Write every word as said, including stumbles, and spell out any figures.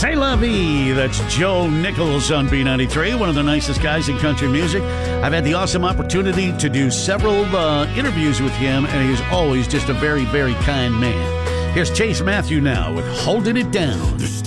C'est la vie. That's Joe Nichols on B ninety-three, one of the nicest guys in country music. I've had the awesome opportunity to do several uh, interviews with him, and he's always just a very, very kind man. Here's Chase Matthew now with Holding It Down.